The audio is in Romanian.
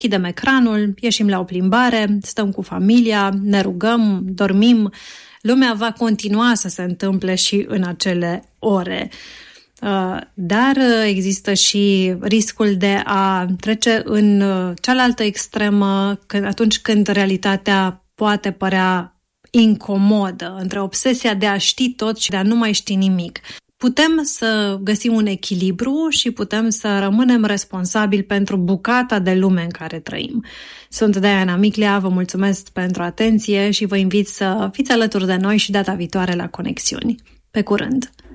închidem ecranul, ieșim la o plimbare, stăm cu familia, ne rugăm, dormim. Lumea va continua să se întâmple și în acele ore. Dar există și riscul de a trece în cealaltă extremă atunci când realitatea poate părea incomodă, între obsesia de a ști tot și de a nu mai ști nimic. Putem să găsim un echilibru și putem să rămânem responsabili pentru bucata de lume în care trăim. Sunt Diana Miclea, vă mulțumesc pentru atenție și vă invit să fiți alături de noi și data viitoare la Conexiuni. Pe curând!